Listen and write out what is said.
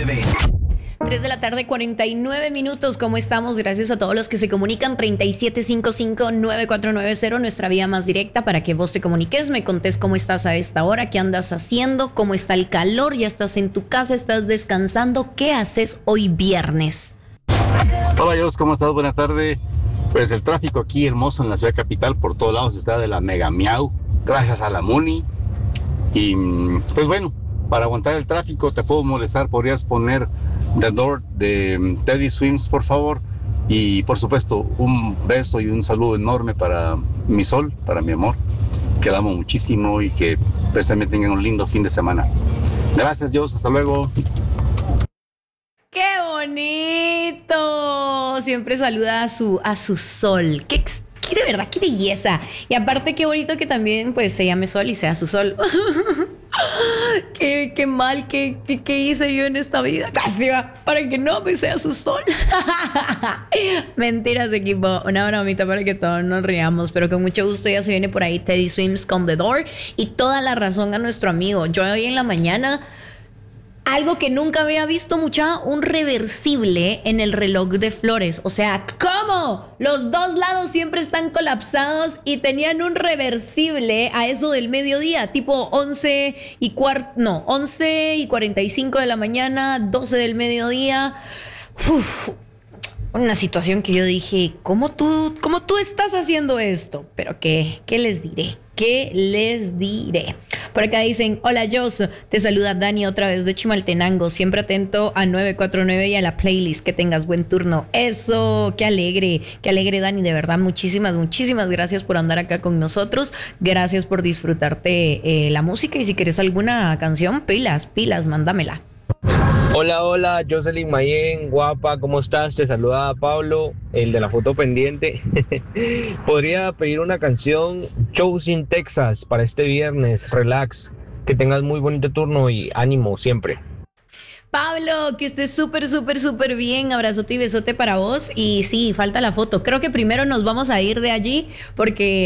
3 de la tarde, 49 minutos. ¿Cómo estamos? Gracias a todos los que se comunican. 3755-9490, nuestra vía más directa para que vos te comuniques, me contés cómo estás a esta hora, qué andas haciendo, cómo está el calor, ya estás en tu casa, estás descansando. ¿Qué haces hoy viernes? Hola, Jos, ¿cómo estás? Buenas tardes. Pues el tráfico aquí hermoso en la ciudad capital, por todos lados está de la mega miau, gracias a la Muni. Y pues bueno, para aguantar el tráfico te puedo molestar, podrías poner The Door de Teddy Swims, por favor. Y por supuesto, un beso y un saludo enorme para mi sol, para mi amor, que la amo muchísimo y que pues también tengan un lindo fin de semana. Gracias, Jos, hasta luego. ¡Qué bonito! Siempre saluda a su sol. ¡Qué de verdad, qué belleza! Y aparte, qué bonito que también pues se llame Sol y sea su sol. Qué mal que hice yo en esta vida. Casi va, para que no me sea su sol. Mentiras, equipo. Una bromita para que todos nos riamos. Pero con mucho gusto ya se viene por ahí Teddy Swims con The Door. Y toda la razón a nuestro amigo. Yo hoy en la mañana, algo que nunca había visto, mucha, un reversible en el reloj de Flores. O sea, ¿cómo? Los dos lados siempre están colapsados y tenían un reversible a eso del mediodía, tipo 11 y 45 de la mañana, 12 del mediodía. Uf, una situación que yo dije, ¿cómo tú estás haciendo esto? Pero ¿qué les diré? ¿Qué les diré? Por acá dicen, hola Jos, te saluda Dani otra vez de Chimaltenango, siempre atento a 949 y a la playlist, que tengas buen turno. Eso, qué alegre Dani, de verdad, muchísimas gracias por andar acá con nosotros, gracias por disfrutarte la música y si quieres alguna canción, pilas, mándamela. Hola, Jocelyn Mayen, guapa, ¿cómo estás? Te saluda Pablo, el de la foto pendiente. Podría pedir una canción, Shows in Texas, para este viernes, relax, que tengas muy bonito turno y ánimo siempre. Pablo, que estés súper bien, abrazote y besote para vos. Y sí, falta la foto, creo que primero nos vamos a ir de allí porque